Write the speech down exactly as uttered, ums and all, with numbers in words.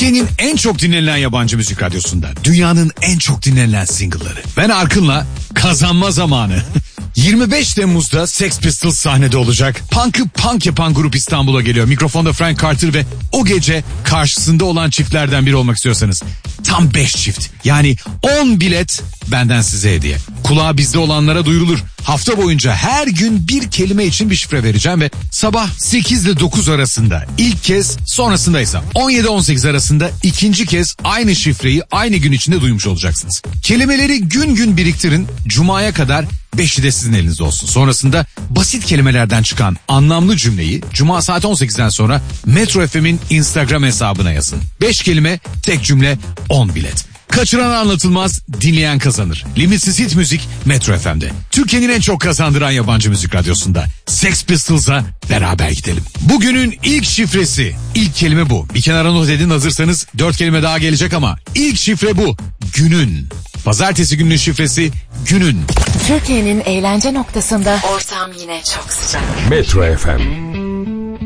Türkiye'nin en çok dinlenilen yabancı müzik radyosunda dünyanın en çok dinlenilen single'ları. Ben Arkın'la kazanma zamanı. yirmi beş Temmuz'da Sex Pistols sahnede olacak. Punk'ı punk yapan grup İstanbul'a geliyor. Mikrofonda Frank Carter ve o gece karşısında olan çiftlerden biri olmak istiyorsanız tam beş çift. Yani on bilet benden size hediye. Kulağı bizde olanlara duyurulur. Hafta boyunca her gün bir kelime için bir şifre vereceğim ve sabah sekiz ile dokuz arasında ilk kez, sonrasında ise on yedi on sekiz arasında ikinci kez aynı şifreyi aynı gün içinde duymuş olacaksınız. Kelimeleri gün gün biriktirin. Cuma'ya kadar beşi de sizin elinizde olsun. Sonrasında basit kelimelerden çıkan anlamlı cümleyi Cuma saat on sekizden sonra Metro F M'in Instagram hesabına yazın. beş kelime, tek cümle, on bilet. Kaçıran anlatılmaz, dinleyen kazanır. Limitsiz hit müzik Metro F M'de. Türkiye'nin en çok kazandıran yabancı müzik radyosunda. Sex Pistols'a beraber gidelim. Bugünün ilk şifresi, ilk kelime bu. Bir kenara not edin, hazırsanız dört kelime daha gelecek ama ilk şifre bu. Günün. Pazartesi gününün şifresi günün. Türkiye'nin eğlence noktasında ortam yine çok sıcak. Metro F M.